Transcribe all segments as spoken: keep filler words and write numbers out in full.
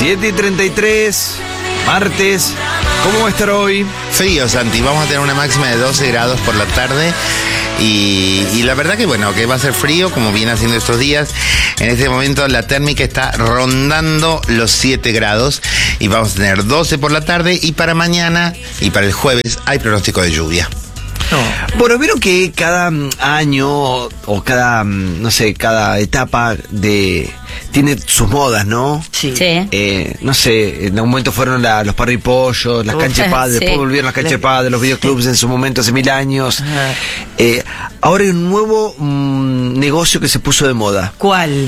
siete y treinta y tres, martes. ¿Cómo va a estar hoy? Frío, Santi. Vamos a tener una máxima de doce grados por la tarde. Y, y la verdad que bueno, que va a ser frío, como viene haciendo estos días. En este momento la térmica está rondando los siete grados. Y vamos a tener doce por la tarde. Y para mañana y para el jueves hay pronóstico de lluvia. No. Bueno, vieron que cada año o cada, no sé, cada etapa de tiene sus modas, ¿no? Sí. Sí. Eh, no sé, en algún momento fueron la, los parripollos, las Uf, canchas de padre, sí. después volvieron las canchas de padre, los videoclubs en su momento hace mil años. Ajá. Eh, ahora hay un nuevo mm, negocio que se puso de moda. ¿Cuál?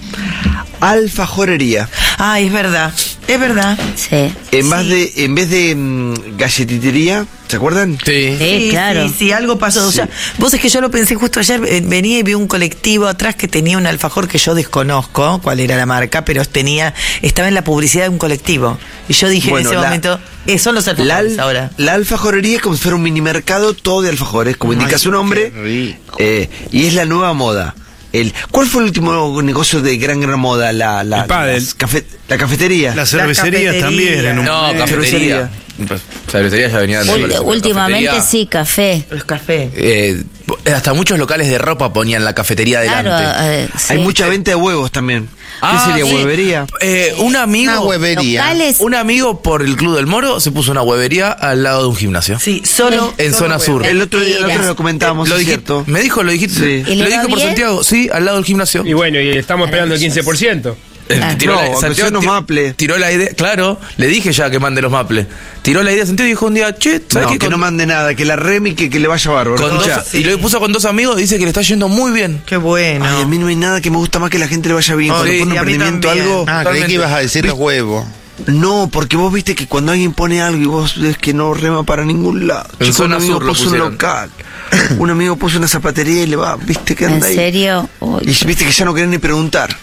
Alfajorería. Ah, es verdad, es verdad. Sí. En, más Sí. de, en vez de mm, galletitería, ¿se acuerdan? Sí. Sí, claro. Sí, sí, algo pasó. O sea, vos es que yo lo pensé justo ayer, eh, venía y vi un colectivo atrás que tenía un alfajor que yo desconozco cuál era la marca, pero tenía, estaba en la publicidad de un colectivo. Y yo dije Bueno, en ese la- momento, eh, son los La, alfajores al- ahora. la alfajorería es como si fuera un mini mercado todo de alfajores, como Ay, indica su nombre, qué rico. eh, y es la nueva moda. El, ¿Cuál fue el último negocio de gran gran moda? La, la, El pádel. las cafe- la cafetería. Las cervecerías cafetería. también. En un No, momento. cafetería. Cervecería ya venía dando Ul- con la últimamente cafetería. sí, café. Los cafés. Eh, hasta muchos locales de ropa ponían la cafetería adelante. Claro, eh, Hay sí. mucha venta de huevos también. Ah, ¿Qué sería? sí. ¿Huevería? Eh, un amigo, Una huevería. Locales. un amigo por el Club del Moro se puso una huevería al lado de un gimnasio. Sí, solo. En solo zona huevos. sur. El otro día el otro Mentiras. lo comentábamos, Lo ¿es dijiste, cierto? me dijo, lo dijiste, Sí. ¿Y lo le dije va por bien? Santiago, sí, al lado del gimnasio. Y bueno, y estamos esperando el quince por ciento. Eh, Ah. tiró No, la- aunque Santiago sea unos tiró- maples. tiró la idea, claro, le dije ya que mande los maples. Tiró la idea Santiago y dijo un día, che, ¿sabes No, qué? que Con- no mande nada, que la remi que, que le vaya bárbaro. con dos- Escuchá. Y lo puso con dos amigos, dice que le está yendo muy bien. Qué bueno. Ay, a mí no hay nada que me gusta más que la gente le vaya bien. Oh, Cuando sí, pone un y a mí emprendimiento también. algo. Ah, creí Totalmente. que ibas a decir los huevos. No, porque vos viste que cuando alguien pone algo y vos ves que no rema para ningún lado. En Chico, un zona amigo sur lo puso un pusieron. local. Un amigo puso una zapatería y le va, viste que ¿En anda ahí. serio? Uy. Y viste que ya no querés ni preguntar.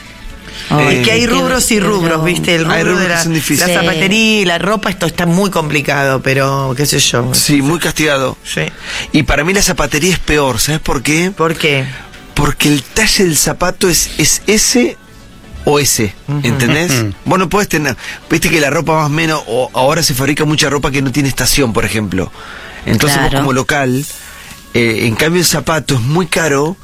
Ay, Eh, Es que hay qué- rubros y qué rubros, bravo. ¿viste? El Hay rubro rubros de que la, son difíciles. la Sí. zapatería y la ropa, esto está muy complicado, pero qué sé yo. Sí, muy castigado. Sí. Y para mí la zapatería es peor, ¿sabes por qué? ¿Por qué? Porque el talle del zapato es, es S o S, ¿entendés? Vos no podés tener, viste que la ropa más o menos, o ahora se fabrica mucha ropa que no tiene estación, por ejemplo. Entonces vos Claro. como local, eh, en cambio el zapato es muy caro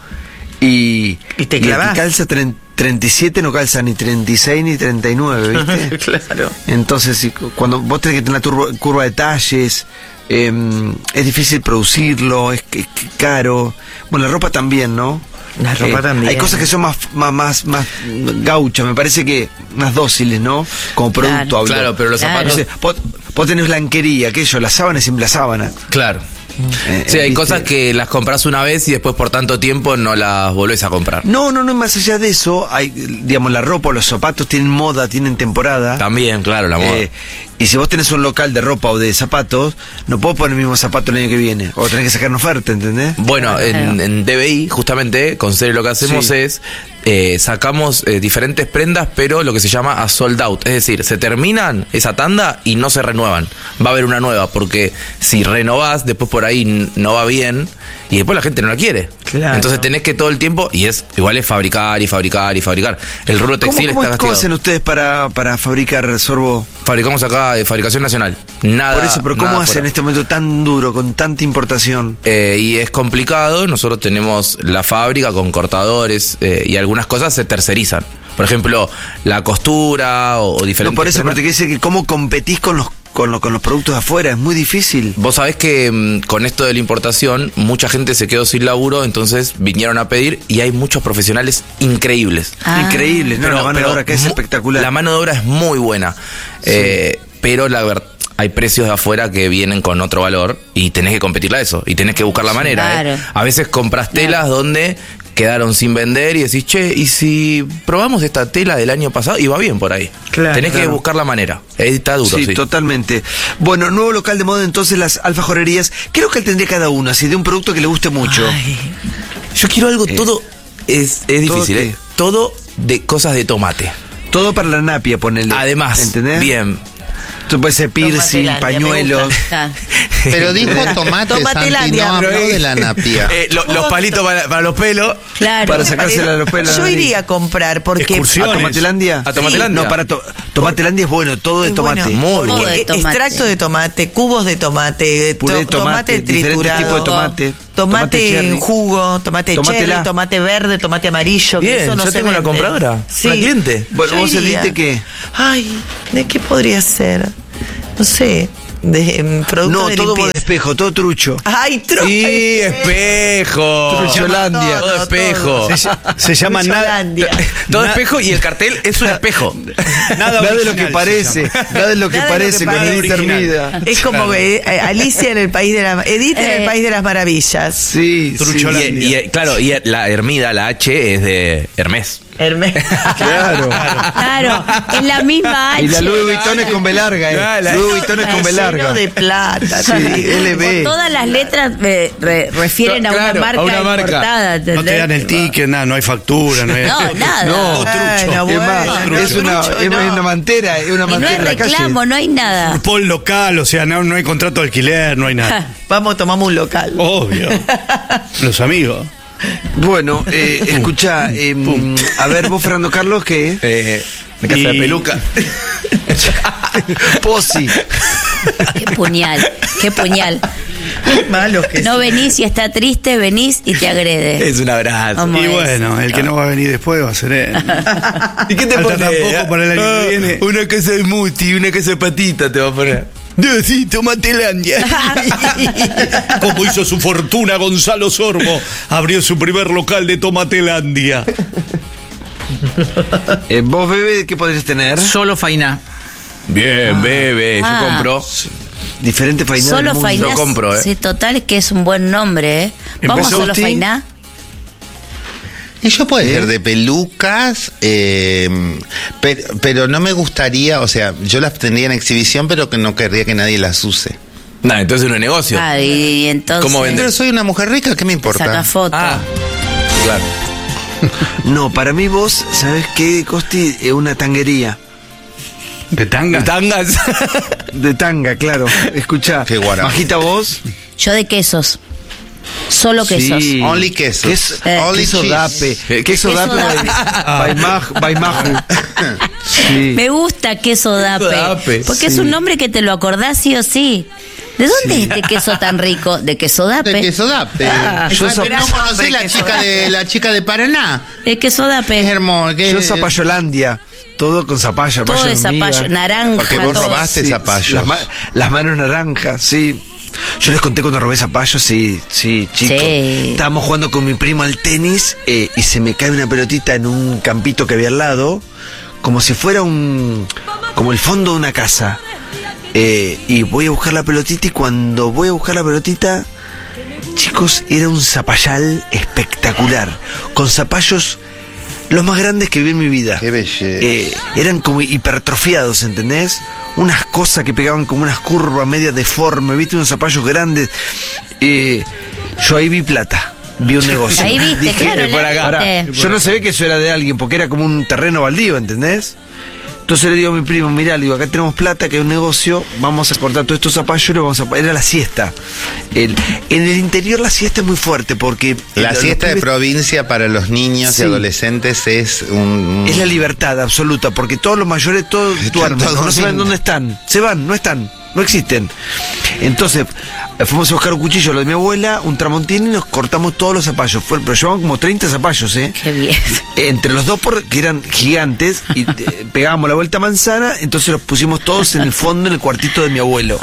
y, Y te el que clavás. calza tre- treinta y siete no calza ni treinta y seis ni treinta y nueve, ¿viste? Claro. Entonces, si- cuando vos tenés que tener la turbo- curva de talles, eh, es difícil producirlo, es, es caro. Bueno, la ropa también, ¿no? La ropa también. Hay cosas que son más, más, más, más gauchas, me parece que más dóciles, ¿no? Como producto, Claro. hablo. Claro, pero los Claro. zapatos. No sé, vos, vos tenés blanquería, aquello, la sábana es siempre la sábana. Claro. Eh, Sí, hay ¿viste? cosas que las compras una vez y después por tanto tiempo no las volvés a comprar. No, no, no, más allá de eso, hay, digamos, la ropa o los zapatos tienen moda, tienen temporada. También, claro, la moda. Eh, y si vos tenés un local de ropa o de zapatos, no puedo poner el mismo zapato el año que viene. O tenés que sacar una oferta, ¿entendés? Bueno, en, Claro. en D B I, justamente, con Cere lo que hacemos Sí. es eh, sacamos eh, diferentes prendas, pero lo que se llama a sold out. Es decir, se terminan esa tanda y no se renuevan. Va a haber una nueva, porque si renovás, después por ahí n- no va bien y después la gente no la quiere. Claro. Entonces tenés que todo el tiempo, y es igual es fabricar y fabricar y fabricar. El rubro ¿Cómo, textil cómo- está cómo castigado. hacen ustedes para, para fabricar sorbo? Fabricamos acá de fabricación nacional. Nada. Por eso, pero ¿cómo nada hacen fuera. en este momento tan duro, con tanta importación? Eh, y es complicado, nosotros tenemos la fábrica con cortadores eh, y algunas cosas se tercerizan. Por ejemplo, la costura o, o diferentes... No, por eso, temas. pero te quiero decir que cómo competís con los, con, los, con los productos de afuera, es muy difícil. Vos sabés que mm, con esto de la importación, mucha gente se quedó sin laburo, entonces vinieron a pedir y hay muchos profesionales increíbles. Ah. Increíble, ¿no? Pero- la mano de pero obra que es mu- espectacular. La mano de obra es muy buena. Eh, pero la verdad, hay precios de afuera que vienen con otro valor y tenés que competirle a eso. Y tenés que buscar la manera. claro. ¿eh? A veces compras telas donde quedaron sin vender y decís, che, ¿y si probamos esta tela del año pasado? Y va bien por ahí. Claro, tenés que claro. buscar la manera. Eh, Está duro, Sí, sí. totalmente. Bueno, nuevo local de moda, entonces las alfajorerías. ¿Qué local tendría cada uno? Así de un producto que le guste mucho. Ay, Yo quiero algo, Eh, todo es, es ¿todo difícil, qué? ¿eh? Todo de cosas de tomate. Todo para la napia, ponele. Además, ¿entendés? bien. Esto puede ser piercing, Tomatelandia, me pañuelos. gusta. Pero dijo tomate, Santi, Tomatelandia. no habló de la napia. Eh, lo- los palitos para, para los pelos. Claro. Para sacársela a los pelos. Yo iría a comprar porque ¿A Excursiones. Tomatelandia? ¿A Tomatelandia? No, para to Tomatelandia es bueno, todo de es tomate. bueno, Muy porque bueno. De tomate. extracto de tomate, cubos de tomate, Puré de to- tomate, diferentes triturado, tipos de tomate. tomate, Tomate cherry. en jugo, tomate Tomate cherry, la- tomate verde, tomate amarillo. que Bien, eso no yo se tengo la vende. compradora, Sí. una cliente. Bueno, Yo vos iría. elegiste qué. Ay, ¿de qué podría ser? No sé, de em, producto No, de todo limpieza. de espejo, todo trucho. Ay, tru Sí, espejo. Trucholandia. Todo Todo, espejo. Se, se llama nada. Trucholandia. Todo Na- espejo y el cartel es un espejo. Nada, Nada de lo original que se parece, llama. nada de lo que Nada de lo parece que con parece. Edith Hermida. Es como que, eh, Alicia en el país de las Edith en el Eh. país de las maravillas. Sí, sí. Trucholandia. Y, y, claro, y la Hermida, la H, es de Hermes. Hermes. Claro. Claro, es la misma H. Y la Louis Vuitton es con B larga, Ah, eh. la- Louis Vuitton es con B larga. Lleno de plata. Sí, L B. Todas las letras eh, re- refieren a Claro, una marca a una marca. importada. No te ¿entendés? dan el ticket, nada, no hay factura, no hay. No, nada. No, Bueno, es más, bueno, es una, trucho, es no. una mantera, es una Y no mantera hay en la calle. reclamo, no hay nada. Pol local, o sea, no, no hay contrato de alquiler, no hay nada. Vamos, tomamos un local. Obvio. Los amigos. Bueno, eh, escucha, em, a ver, vos, Fernando Carlos, ¿qué? Eh, de casa de Y- peluca. Posi. Qué puñal, qué puñal. Malos que No venís y está triste, venís y te agrede. Es un abrazo. ¿Cómo Y es? bueno, el que no va a venir después va a ser él. ¿Y qué te Falta pone? tampoco para el año que Ah, viene. Una casa de muti, una casa de patita te va a poner. No, sí, Tomatelandia. Como hizo su fortuna Gonzalo Sorbo, abrió su primer local de Tomatelandia. Eh, vos, bebé, ¿qué podrías tener? Solo Fainá. Bien, bebé, Ah. yo compro. Diferente fainá del Solo mundo. Fainá. Lo compro, eh. Sí, total, es que es un buen nombre, ¿eh? Vamos a ¿Empezó Solo usted? Fainá. Y yo puede ser de pelucas, eh, pero, pero no me gustaría, o sea, yo las tendría en exhibición, pero que no querría que nadie las use. No, entonces no es negocio. Ah, y, y entonces. ¿Cómo vende? Pero soy una mujer rica, ¿qué me importa? Saca foto. Ah, claro. No, para mí vos, ¿sabés qué, Costi? Es una tanguería. ¿De tanga? Tangas. De tanga, claro. Escuchá, Qué guarapo. Majita, vos. Yo de quesos. Solo quesos. Sí. Only quesos. Queso, Eh. Only queso cheese. dape. Eh, Queso queso dape. dape. by- by Maj- by Maju. Sí. Me gusta queso dape. dape, Porque es sí. un nombre que te lo acordás sí o sí. ¿De dónde es este queso tan rico? De queso dape. De queso dape. Ah, Yo yo ¿No so- conocés la queso chica dape. de la chica de Paraná? De queso Es dape. hermoso. que- Yo Zapayolandia. Todo con zapallo. Todo de zapallo, naranja. Porque vos todo. robaste zapallos. Las, ma- las manos naranjas, sí. Yo les conté cuando robé zapallo, sí, sí, chicos. Sí. Estábamos jugando con mi primo al tenis eh, y se me cae una pelotita en un campito que había al lado, como si fuera un. como el fondo de una casa. Eh, y voy a buscar la pelotita y cuando voy a buscar la pelotita, chicos, era un zapallal espectacular, con zapallos los más grandes que vi en mi vida. Qué belleza. Eh, eran como hipertrofiados, ¿entendés? Unas cosas que pegaban como unas curvas media deformes, ¿viste? Unos zapallos grandes. Eh, yo ahí vi plata, vi un negocio. Ahí viste, claro, por la acá. viste. Pará, yo no sabía que eso era de alguien, porque era como un terreno baldío, ¿entendés? Entonces le digo a mi primo, mirá, le digo, acá tenemos plata, que hay un negocio, vamos a cortar todos estos zapallos y lo vamos a... Era la siesta. El- en el interior la siesta es muy fuerte, porque... La los siesta de pibes- provincia para los niños Sí. y adolescentes es un... Es la libertad absoluta, porque todos los mayores todos Están duermen, todos no saben durmiendo. dónde están, se van, no están, no existen. Entonces, eh, fuimos a buscar un cuchillo, lo de mi abuela, un tramontín y nos cortamos todos los zapallos. Fue, pero llevaban como treinta zapallos, ¿eh? Qué bien. Entre los dos, por, que eran gigantes, y eh, pegábamos la vuelta manzana, entonces los pusimos todos en el fondo, en el cuartito de mi abuelo.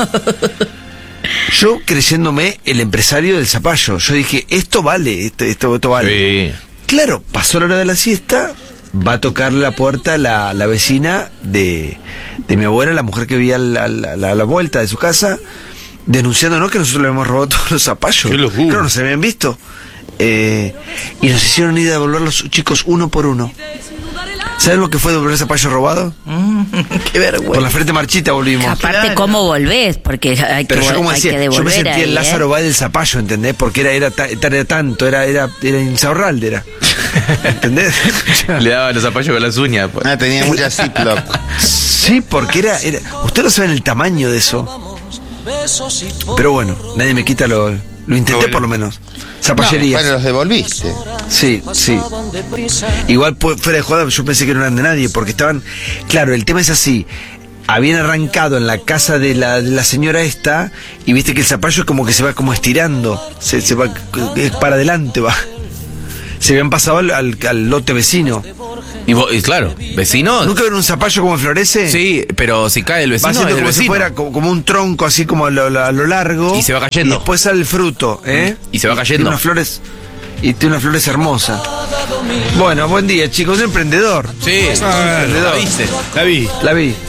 Yo creyéndome el empresario del zapallo, yo dije, esto vale, esto, esto, esto vale. Sí. Claro, pasó la hora de la siesta, va a tocarle la puerta la, la vecina de, de mi abuela, la mujer que vivía a la, la, la- la vuelta de su casa, denunciándonos que nosotros le habíamos robado todos los zapallos. Qué locura. Claro, no se habían visto. Eh, y nos hicieron ir a devolver los chicos uno por uno. ¿Saben lo que fue devolver zapallo robado? Qué vergüenza. Por la frente marchita volvimos. Aparte, Claro. ¿cómo volvés? Porque hay que, Pero yo vol- como hay decía, que yo me devolver sentía ahí, el Lázaro ¿eh? Báez del zapallo, ¿entendés? Porque era, era, ta- era tanto, era, era, era Insaurralde, era. ¿Entendés? Le daba los zapallos con las uñas. pues. Ah, tenía mucha Ziploc. Sí, porque era, era. Ustedes no saben el tamaño de eso. Pero bueno, nadie me quita lo. Lo intenté Bueno. por lo menos. No, Zapallerías. bueno, los devolviste. Sí, sí. Igual pu- fuera de joda, yo pensé que no eran de nadie, porque estaban. Claro, el tema es así. Habían arrancado en la casa de la, de la señora esta, y viste que el zapallo como que se va como estirando. Se, se va. Es para adelante, va. Se habían pasado al, al, al lote vecino. Y, vos- y claro, vecinos. ¿Nunca vieron un zapallo como florece? Sí, pero si cae el Va vecino, haciendo es el como si vecino. fuera como, como un tronco, así como a lo, a lo largo. Y se va cayendo. Y después sale el fruto, ¿eh? Y se va cayendo. Tiene unas flores. Y tiene unas flores hermosas. Bueno, buen día, chicos. Un emprendedor. Sí, Ah, la viste. La vi. La vi.